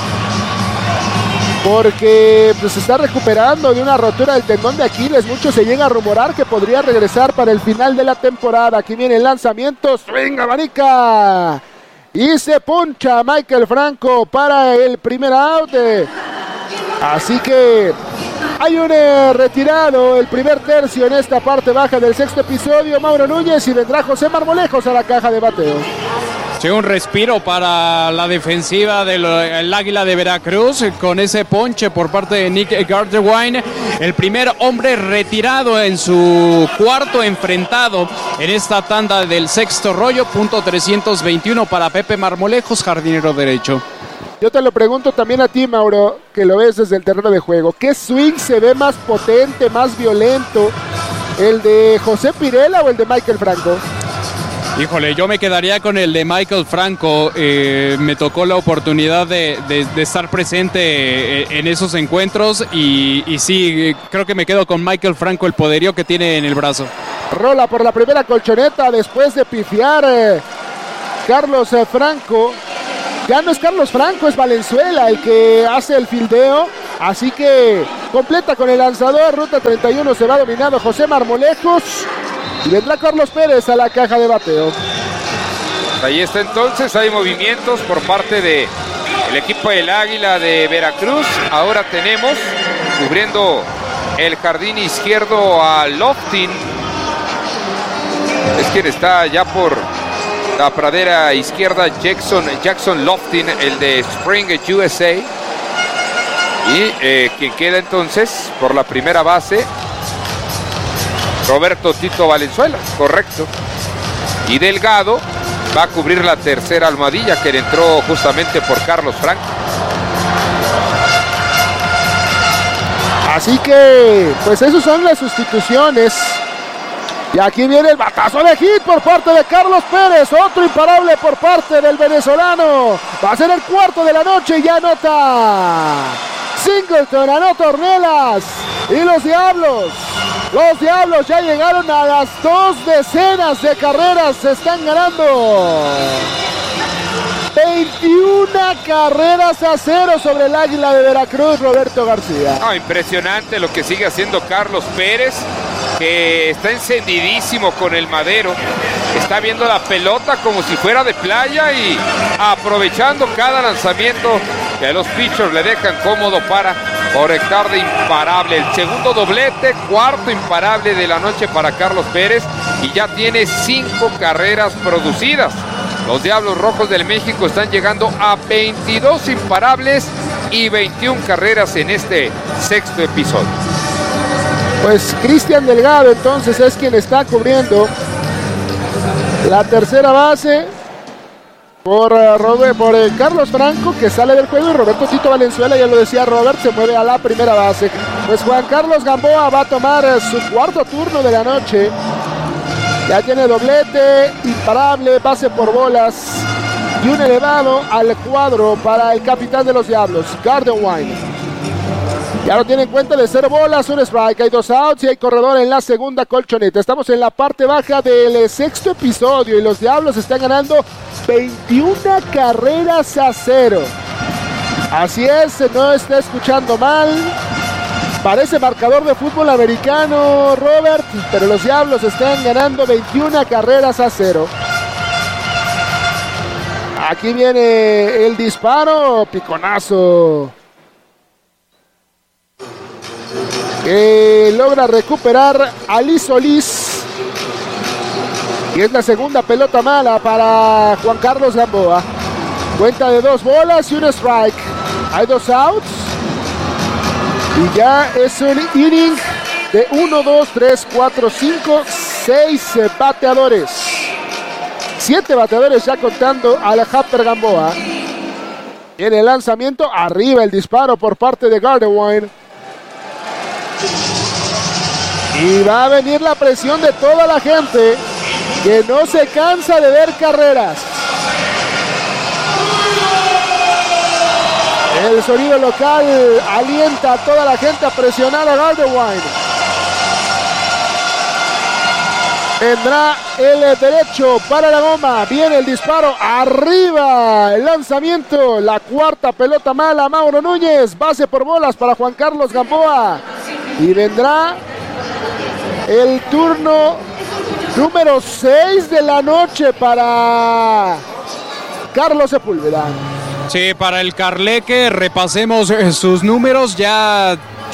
porque pues, se está recuperando de una rotura del tendón de Aquiles. Mucho se llega a rumorar que podría regresar para el final de la temporada. Aquí viene el lanzamiento, swing, abanica, y se poncha Michael Franco para el primer out. Así que Hay un eh, retirado, el primer tercio en esta parte baja del sexto episodio, Mauro Núñez, y vendrá José Marmolejos a la caja de bateo. Sí, un respiro para la defensiva del Águila de Veracruz con ese ponche por parte de Nick Gardewine, el primer hombre retirado en su cuarto enfrentado en esta tanda del sexto rollo, punto trescientos veintiuno para Pepe Marmolejos, jardinero derecho. Yo te lo pregunto también a ti, Mauro, que lo ves desde el terreno de juego. ¿Qué swing se ve más potente, más violento? ¿El de José Pirela o el de Michael Franco? Híjole, yo me quedaría con el de Michael Franco. Eh, me tocó la oportunidad de, de, de estar presente en esos encuentros y, y sí, creo que me quedo con Michael Franco, el poderío que tiene en el brazo. Rola por la primera colchoneta después de pifiar eh, Carlos eh, Franco. Ya no es Carlos Franco, es Valenzuela el que hace el fildeo. Así que completa con el lanzador, ruta treinta y uno, se va dominado José Marmolejos. Y vendrá Carlos Pérez a la caja de bateo. Ahí está entonces, hay movimientos por parte de el equipo del Águila de Veracruz. Ahora tenemos cubriendo el jardín izquierdo a Loftin. Es quien está ya por la pradera izquierda, Jackson, Jackson Loftin, el de Spring U S A. Y eh, quien queda entonces por la primera base, Roberto Tito Valenzuela, correcto. Y Delgado va a cubrir la tercera almohadilla que le entró justamente por Carlos Franco. Así que, pues esas son las sustituciones. Y aquí viene el batazo de hit por parte de Carlos Pérez. Otro imparable por parte del venezolano. Va a ser el cuarto de la noche y ya anota Singleton, anota Ornelas. Y los Diablos. Los Diablos ya llegaron a las dos decenas de carreras. Se están ganando veintiuna carreras a cero sobre el Águila de Veracruz, Roberto García. Oh, impresionante lo que sigue haciendo Carlos Pérez, que está encendidísimo con el madero. Está viendo la pelota como si fuera de playa y aprovechando cada lanzamiento que a los pitchers le dejan cómodo para conectar de imparable. El segundo doblete, cuarto imparable de la noche para Carlos Pérez y ya tiene cinco carreras producidas. Los Diablos Rojos del México están llegando a veintidós imparables y veintiuna carreras en este sexto episodio. Pues Cristian Delgado entonces es quien está cubriendo la tercera base por, uh, Robert, por uh, Carlos Franco, que sale del juego, y Roberto Tito Valenzuela, ya lo decía Robert, se mueve a la primera base. Pues Juan Carlos Gamboa va a tomar uh, su cuarto turno de la noche. Ya tiene doblete, imparable, base por bolas y un elevado al cuadro para el capitán de los Diablos, Gardewine. Ya lo tiene en cuenta de cero bolas, un strike, hay dos outs y hay corredor en la segunda colchoneta. Estamos en la parte baja del sexto episodio y los Diablos están ganando veintiuna carreras a cero. Así es, no está escuchando mal. Parece marcador de fútbol americano, Robert, pero los Diablos están ganando veintiuna carreras a cero. Aquí viene el disparo, piconazo. Que logra recuperar Ali Solís. Y es la segunda pelota mala para Juan Carlos Gamboa. Cuenta de dos bolas y un strike. Hay dos outs. Y ya es un inning de uno, dos, tres, cuatro, cinco, seis bateadores. siete bateadores ya contando al Happer Gamboa. En el lanzamiento, arriba el disparo por parte de Gardewine. Y va a venir la presión de toda la gente que no se cansa de ver carreras. El sonido local alienta a toda la gente a presionar a Gardewine. Vendrá el derecho para la goma. Viene el disparo. Arriba el lanzamiento. La cuarta pelota mala. Mauro Núñez. Base por bolas para Juan Carlos Gamboa. Y vendrá el turno número seis de la noche para Carlos Sepúlveda. Sí, para el Carleque, repasemos sus números. Ya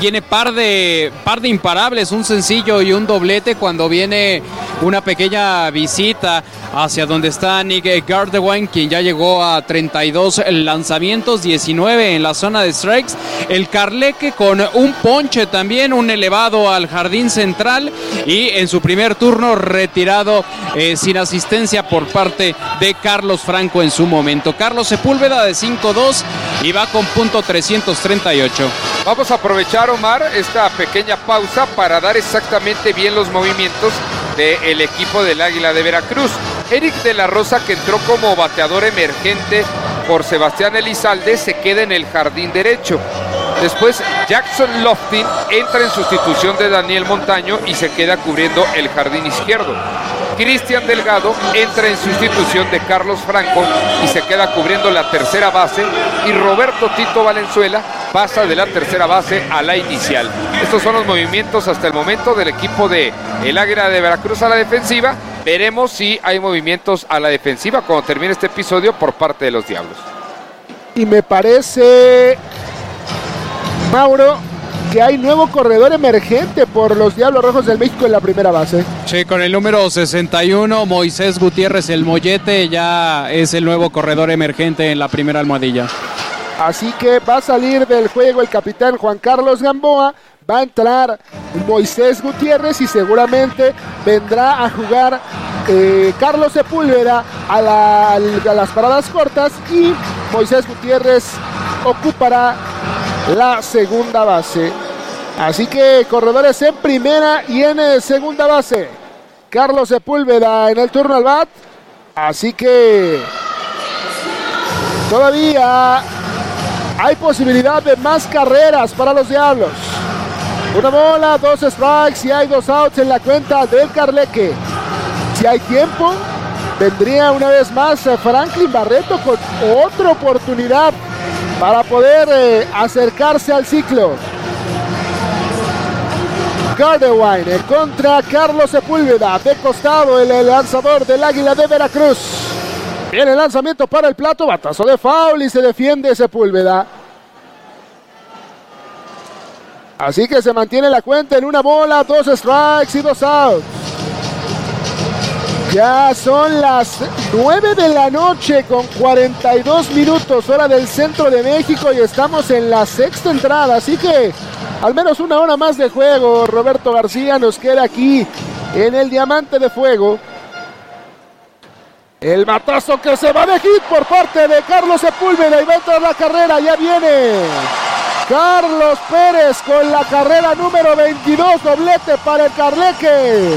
tiene par de, par de imparables, un sencillo y un doblete cuando viene una pequeña visita hacia donde está Nick Gardewine, quien ya llegó a treinta y dos lanzamientos, diecinueve en la zona de strikes. El Carleque con un ponche también, un elevado al jardín central, y en su primer turno retirado eh, sin asistencia por parte de Carlos Franco en su momento. Carlos Sepúlveda de cinco dos y va con punto trescientos treinta y ocho. Vamos a aprovechar, Omar, esta pequeña pausa para dar exactamente bien los movimientos del equipo del Águila de Veracruz. Eric de la Rosa, que entró como bateador emergente por Sebastián Elizalde, se queda en el jardín derecho. Después Jackson Loftin entra en sustitución de Daniel Montaño y se queda cubriendo el jardín izquierdo. Cristian Delgado entra en sustitución de Carlos Franco y se queda cubriendo la tercera base, y Roberto Tito Valenzuela pasa de la tercera base a la inicial. Estos son los movimientos hasta el momento del equipo de el Águila de Veracruz a la defensiva. Veremos si hay movimientos a la defensiva cuando termine este episodio por parte de los Diablos. Y me parece, Mauro, que hay nuevo corredor emergente por los Diablos Rojos del México en la primera base. Sí, con el número sesenta y uno, Moisés Gutiérrez, el Mollete, ya es el nuevo corredor emergente en la primera almohadilla. Así que va a salir del juego el capitán Juan Carlos Gamboa, va a entrar Moisés Gutiérrez y seguramente vendrá a jugar eh, Carlos Sepúlveda a, la, a las paradas cortas, y Moisés Gutiérrez ocupará la segunda base. Así que corredores en primera y en eh, segunda base. Carlos Sepúlveda en el turno al bat. Así que todavía hay posibilidad de más carreras para los Diablos. Una bola, dos strikes y hay dos outs en la cuenta del Carleque. Si hay tiempo, vendría una vez más Franklin Barreto con otra oportunidad para poder eh, acercarse al ciclo. Gardewine contra Carlos Sepúlveda, de costado el, el lanzador del Águila de Veracruz. Viene el lanzamiento para el plato, batazo de foul y se defiende Sepúlveda. Así que se mantiene la cuenta en una bola, dos strikes y dos outs. Ya son las nueve de la noche con cuarenta y dos minutos, hora del centro de México, y estamos en la sexta entrada. Así que al menos una hora más de juego, Roberto García, nos queda aquí en el Diamante de Fuego. El batazo que se va de hit por parte de Carlos Sepúlveda y va a entrar la carrera, ya viene Carlos Pérez con la carrera número veintidós, doblete para el Carleque.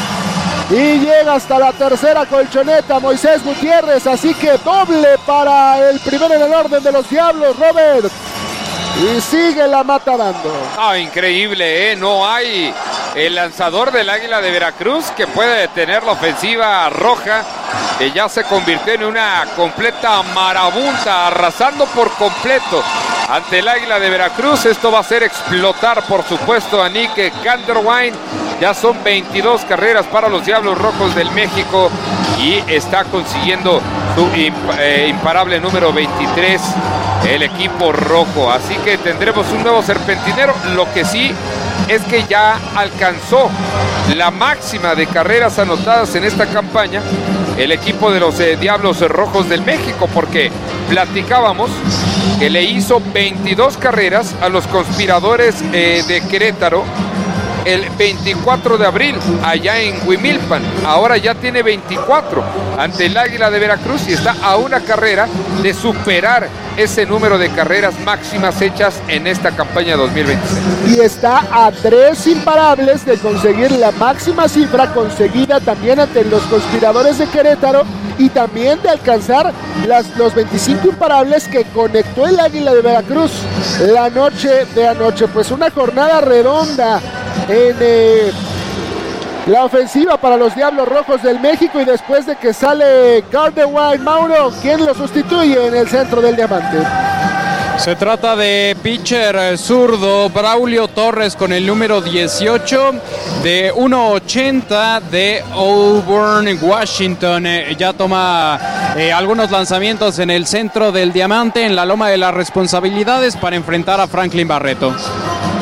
Y llega hasta la tercera colchoneta Moisés Gutiérrez, así que doble para el primero en el orden de los Diablos, Robert. Y sigue la mata dando. Ah, increíble, ¿eh? No hay el lanzador del Águila de Veracruz que puede detener la ofensiva roja, que ya se convirtió en una completa marabunta, arrasando por completo ante el Águila de Veracruz. Esto va a hacer explotar, por supuesto, a Nick Gardewine. Ya son veintidós carreras para los Diablos Rojos del México y está consiguiendo su imp eh, imparable número veintitrés el equipo rojo. Así que tendremos un nuevo serpentinero. Lo que sí es que ya alcanzó la máxima de carreras anotadas en esta campaña el equipo de los eh, Diablos Rojos del México, porque platicábamos que le hizo veintidós carreras a los Conspiradores eh, de Querétaro el veinticuatro de abril allá en Huimilpan. Ahora ya tiene veinticuatro ante el Águila de Veracruz y está a una carrera de superar ese número de carreras máximas hechas en esta campaña dos mil veintiséis. Y está a tres imparables de conseguir la máxima cifra conseguida también ante los Conspiradores de Querétaro, y también de alcanzar las, los veinticinco imparables que conectó el Águila de Veracruz la noche de anoche. Pues una jornada redonda en eh, la ofensiva para los Diablos Rojos del México, y después de que sale Gardewine, Mauro, ¿quién lo sustituye en el centro del Diamante? Se trata de pitcher zurdo Braulio Torres con el número dieciocho, de uno ochenta, de Auburn, Washington. Eh, ya toma eh, algunos lanzamientos en el centro del Diamante, en la loma de las responsabilidades, para enfrentar a Franklin Barreto.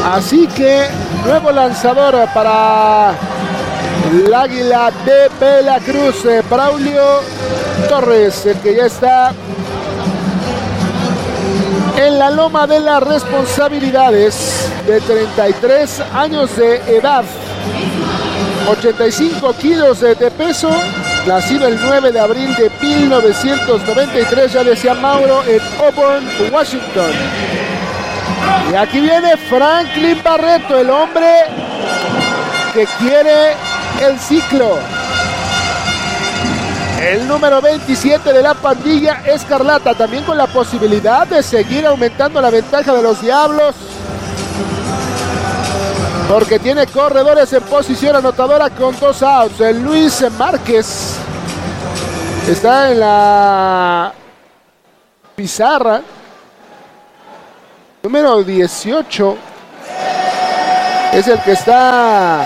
Así que nuevo lanzador para el Águila de Veracruz, eh, Braulio Torres, el que ya está en la loma de las responsabilidades, de treinta y tres años de edad, ochenta y cinco kilos de peso, nacido el nueve de abril de mil novecientos noventa y tres, ya decía Mauro, en Auburn, Washington. Y aquí viene Franklin Barreto, el hombre que quiere el ciclo. El número veintisiete de la pandilla escarlata, también con la posibilidad de seguir aumentando la ventaja de los Diablos, porque tiene corredores en posición anotadora con dos outs. El Luis Márquez está en la pizarra. Número dieciocho es el que está.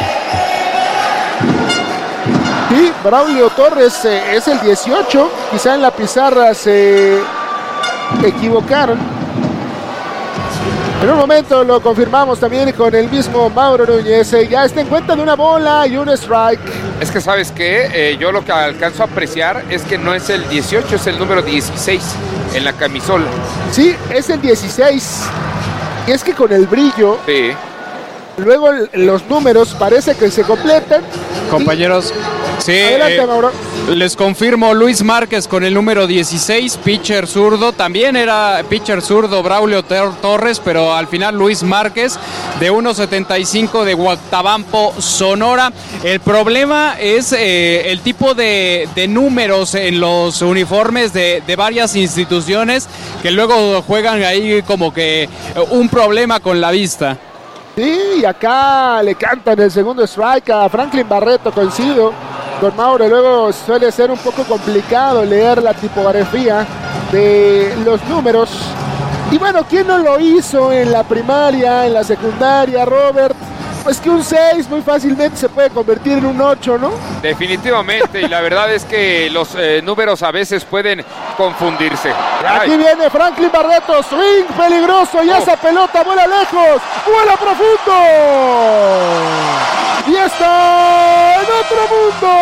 Sí, Braulio Torres eh, es el dieciocho. Quizá en la pizarra se equivocaron. En un momento lo confirmamos también con el mismo Mauro Núñez. Eh, ya está en cuenta de una bola y un strike. Es que ¿sabes qué? Eh, yo lo que alcanzo a apreciar es que no es el dieciocho, es el número dieciséis en la camisola. Sí, es el dieciséis. Y es que con el brillo, sí, luego los números parece que se completan. Compañeros, sí, adelante, eh, Mauro. Les confirmo, Luis Márquez con el número dieciséis, pitcher zurdo. También era pitcher zurdo Braulio Torres, pero al final Luis Márquez, de uno setenta y cinco, de Guatabampo, Sonora. El problema es eh, el tipo de, de números en los uniformes de, de varias instituciones que luego juegan ahí como que un problema con la vista. Sí, y acá le cantan el segundo strike a Franklin Barreto, coincido con Mauro. Luego suele ser un poco complicado leer la tipografía de los números. Y bueno, ¿quién no lo hizo en la primaria, en la secundaria, Robert? Pues que un seis muy fácilmente se puede convertir en un ocho, ¿no? Definitivamente, y la verdad es que los eh, números a veces pueden confundirse. Aquí Ay. viene Franklin Barreto, swing peligroso, y Oh. esa pelota vuela lejos, vuela profundo. Y está en otro mundo.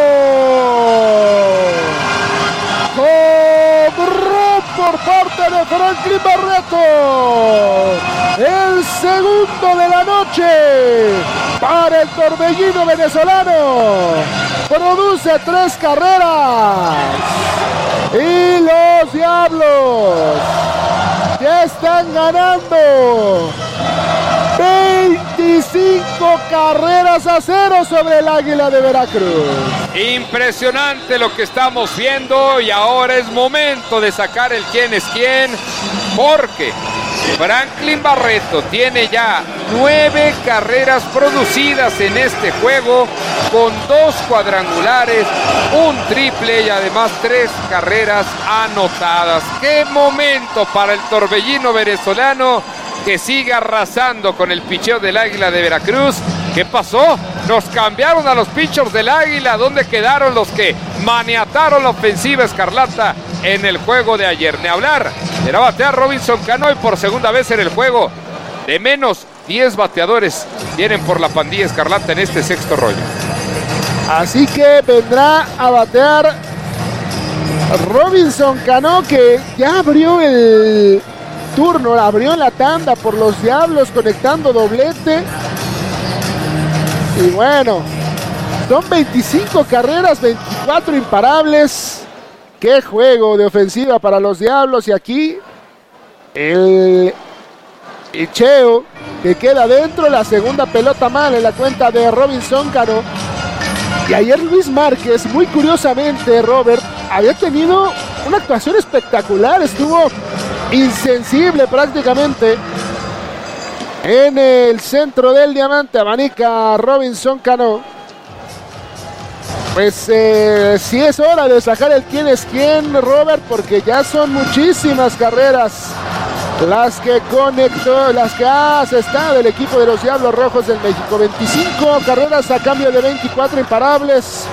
Home por parte de Franklin Barreto. El segundo de la noche para el torbellino venezolano. Produce tres carreras. Y los Diablos ya están ganando veinticinco carreras a cero sobre el Águila de Veracruz. Impresionante lo que estamos viendo, y ahora es momento de sacar el quién es quién, porque Franklin Barreto tiene ya nueve carreras producidas en este juego, con dos cuadrangulares, un triple y además tres carreras anotadas. ¡Qué momento para el torbellino venezolano, que sigue arrasando con el picheo del Águila de Veracruz! ¿Qué pasó? Nos cambiaron a los pitchers del Águila. ¿Dónde quedaron los que maniataron la ofensiva escarlata en el juego de ayer? Ni hablar. Era batear Robinson Cano, y por segunda vez en el juego, de menos diez bateadores vienen por la pandilla escarlata en este sexto rollo. Así que vendrá a batear Robinson Cano, que ya abrió el turno, abrió la tanda por los Diablos, conectando doblete. Y bueno, son veinticinco carreras, veinticuatro imparables. Qué juego de ofensiva para los Diablos. Y aquí el picheo que queda dentro, la segunda pelota mal en la cuenta de Robinson Cano. Y ayer Luis Márquez, muy curiosamente, Robert, había tenido una actuación espectacular. Estuvo insensible prácticamente en el centro del diamante. Abanica Robinson Cano. Pues eh, sí es hora de sacar el quién es quién, Robert, porque ya son muchísimas carreras las que conectó, las que ha asestado el equipo de los Diablos Rojos del México. veinticinco carreras a cambio de veinticuatro imparables.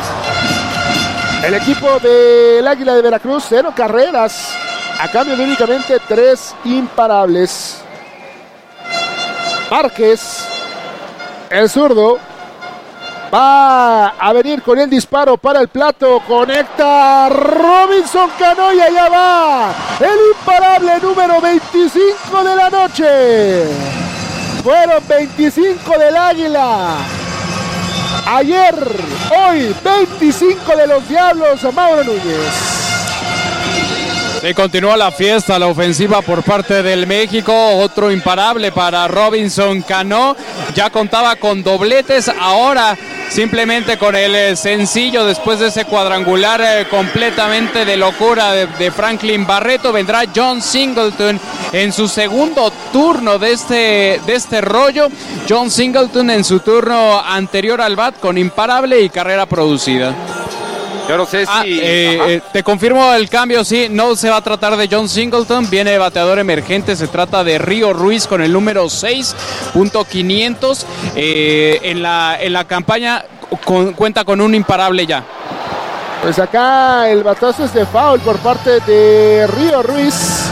El equipo del Águila de Veracruz, cero carreras a cambio de únicamente tres imparables. Márquez, el zurdo, va a venir con el disparo para el plato. Conecta Robinson Cano y allá va el imparable número veinticinco de la noche. Fueron veinticinco del Águila. Ayer, hoy, veinticinco de los Diablos, Mauro Núñez. Y continúa la fiesta, la ofensiva por parte del México. Otro imparable para Robinson Cano. Ya contaba con dobletes, ahora simplemente con el sencillo después de ese cuadrangular eh, completamente de locura de, de Franklin Barreto. Vendrá John Singleton en su segundo turno de este, de este rollo. John Singleton en su turno anterior al bat con imparable y carrera producida. Yo no sé si... Ah, eh, eh, te confirmo el cambio, sí, no se va a tratar de John Singleton, viene bateador emergente, se trata de Río Ruiz con el número seis punto quinientos. Eh, en, la, en la campaña con, cuenta con un imparable ya. Pues acá el batazo es de foul por parte de Río Ruiz.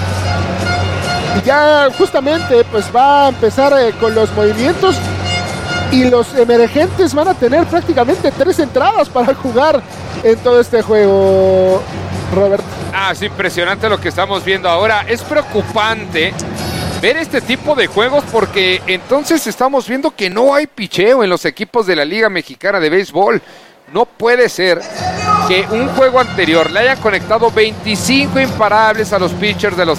Y ya justamente pues va a empezar eh, con los movimientos. Y los emergentes van a tener prácticamente tres entradas para jugar en todo este juego, Robert. Ah, es impresionante lo que estamos viendo ahora. Es preocupante ver este tipo de juegos porque entonces estamos viendo que no hay picheo en los equipos de la Liga Mexicana de Béisbol. No puede ser que un juego anterior le hayan conectado veinticinco imparables a los pitchers de los